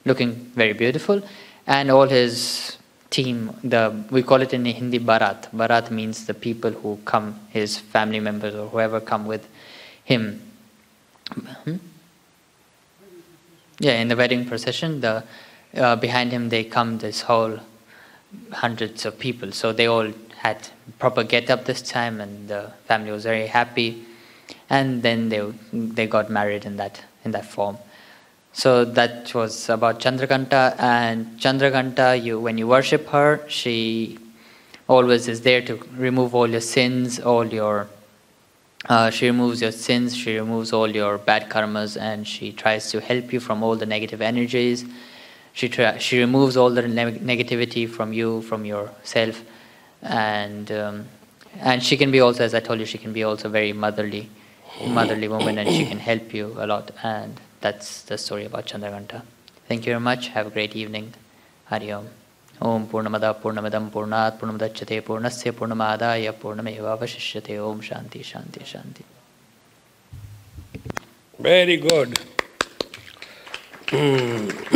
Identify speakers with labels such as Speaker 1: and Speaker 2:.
Speaker 1: looking very beautiful, and all his team, we call it in Hindi Barat. Barat means the people who come, his family members or whoever come with him. Yeah, in the wedding procession, behind him they come this whole hundreds of people. So they all had proper get-up this time, and the family was very happy. And then they got married in that form. So that was about Chandrakanta. And Chandrakanta, when you worship her, she always is there to remove all your sins, she removes your sins, she removes all your bad karmas, and she tries to help you from all the negative energies. She removes all the negativity from you, from yourself, and she can be also, as I told you, she can be also very motherly woman, and she can help you a lot. And that's the story about Chandrakanta. Thank you very much. Have a great evening. Hari Om. Om Purnamada Purnamidam Purnat Purnamudachyate Purnasya Purnamadaya Purnameva Vashishyate. Om Shanti Shanti Shanti.
Speaker 2: Very good.